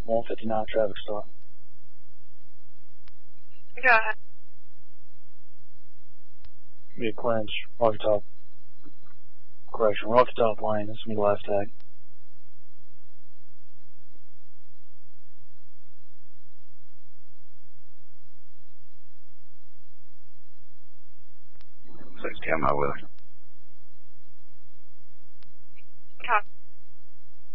159 traffic stop. Go ahead. Be a cleanse, Rocky Top. Correction, Rocky Top Lane, this is me live tag. Tell my will.